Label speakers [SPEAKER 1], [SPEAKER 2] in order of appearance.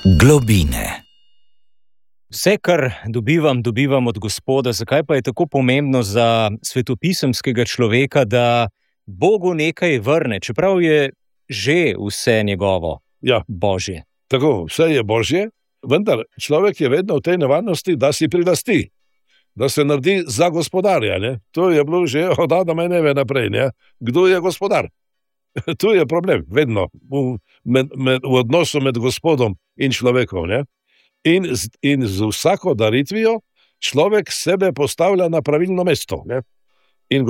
[SPEAKER 1] Globine.
[SPEAKER 2] Vse, kar dobivam od Gospoda, zakaj pa je tako pomembno za svetopisemskega človeka, da Bogu nekaj vrne, čeprav je že vse njegovo, Božje.
[SPEAKER 3] Tako, vse je Božje, vendar človek je vedno v tej nevarnosti, da si prilasti, da se naredi za gospodarja. Ne? To je bilo že od Adama in Eve naprej. Ne? Kdo je gospodar? Tu je problem, vedno, v odnosu med Gospodom in človekom. Ne? In z vsako daritvijo človek sebe postavlja na pravilno mesto. Ne?